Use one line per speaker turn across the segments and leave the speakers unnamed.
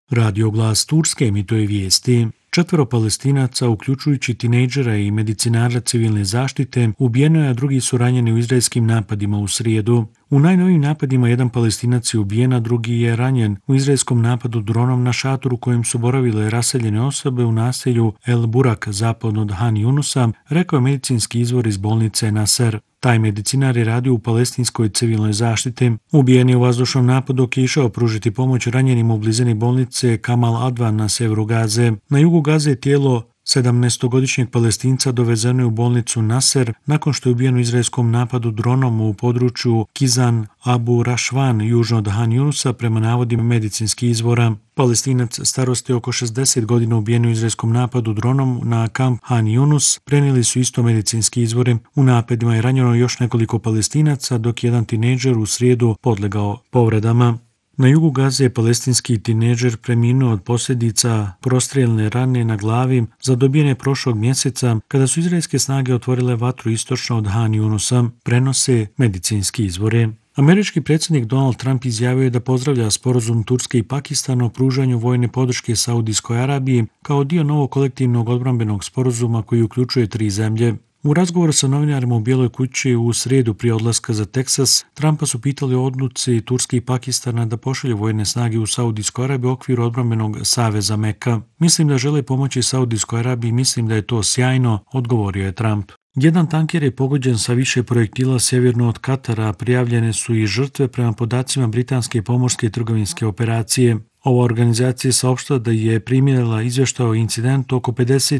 Radio Glas Turske emituje vijesti. 4 Palestinaca, uključujući tinejdžera i medicinara civilne zaštite, ubijeno je, a drugi su ranjeni u izraelskim napadima u srijedu. U najnovijim napadima jedan Palestinac je ubijen, a drugi je ranjen u izraelskom napadu dronom na šator u kojem su boravile raseljene osobe u naselju El Burak zapadno od Han Yunusa, rekao je medicinski izvor iz bolnice Nasser. Taj medicinar je radio u palestinskoj civilnoj zaštiti. Ubijen je u vazdušnom napadu dok je išao pružiti pomoć ranjenim u blizini bolnice Kamal Advan na severu Gaze. Na jugu Gaze je tijelo 17-godišnjeg Palestinca dovezeno je u bolnicu Nasser nakon što je ubijen u izraelskom napadu dronom u području Kizan Abu Rashwan južno od Han Yunusa prema navodima medicinskih izvora. Palestinac starosti oko 60 godina ubijen u izraelskom napadu dronom na kamp Han Yunus, prenijeli su isto medicinski izvori. U napadima je ranjeno još nekoliko Palestinaca, dok je jedan tinejdžer u srijedu podlegao povredama. Na jugu Gaze je palestinski tinejdžer preminuo od posljedica prostrijelne rane na glavi zadobijene prošlog mjeseca kada su izraelske snage otvorile vatru istočno od Han Yunusa, prenose medicinski izvori. Američki predsjednik Donald Trump izjavio je da pozdravlja sporazum Turske i Pakistana o pružanju vojne podrške Saudijskoj Arabiji kao dio novog kolektivnog odbrambenog sporazuma koji uključuje 3 zemlje. U razgovoru sa novinarima u Bijeloj kući u srijedu prije odlaska za Teksas, Trumpa su pitali o odluci Turske i Pakistana da pošalju vojne snage u Saudijskoj Arabiji u okviru odbrambenog saveza Meka. Mislim da žele pomoći Saudijskoj Arabiji i mislim da je to sjajno, odgovorio je Trump. Jedan tanker je pogođen sa više projektila sjeverno od Katara, prijavljene su i žrtve prema podacima britanske pomorske i trgovinske operacije. Ova organizacija je saopštila da je primjerila izvještaj o incidentu oko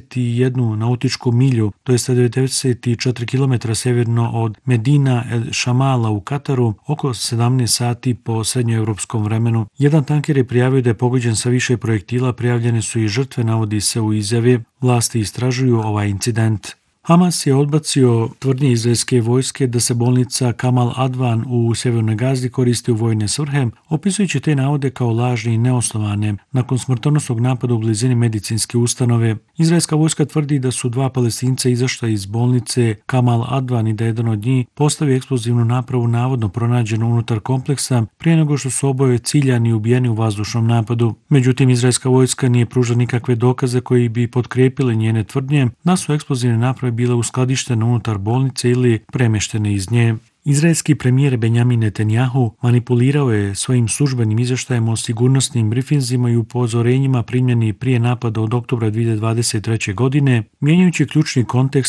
51 nautičku milju, to je 94 km sjeverno od Medina el Shamala u Kataru, oko 17 sati po srednjoevropskom vremenu. Jedan tanker je prijavio da je pogođen sa više projektila, prijavljene su i žrtve, navodi se u izjavi. Vlasti istražuju ovaj incident. Hamas je odbacio tvrdnje izraelske vojske da se bolnica Kamal Advan u sjevernoj Gazi koristi u vojne svrhe, opisujući te navode kao lažne i neosnovane. Nakon smrtonosnog napada u blizini medicinske ustanove, izraelska vojska tvrdi da su 2 Palestinca izašla iz bolnice Kamal Advan i da jedan od njih postavio eksplozivnu napravu navodno pronađenu unutar kompleksa prije nego što su oboje ciljani i ubijeni u vazdušnom napadu. Međutim, izraelska vojska nije pružila nikakve dokaze koji bi potkrijepili njene tvrdnje da su eksplozivne naprave bile uskladištene unutar bolnice ili premještene iz nje. Izraelski premijer Benjamin Netanjahu manipulirao je svojim službenim izvještajem o sigurnosnim brifinzima i upozorenjima primljeni prije napada od oktobra 2023. godine, mijenjajući ključni kontekst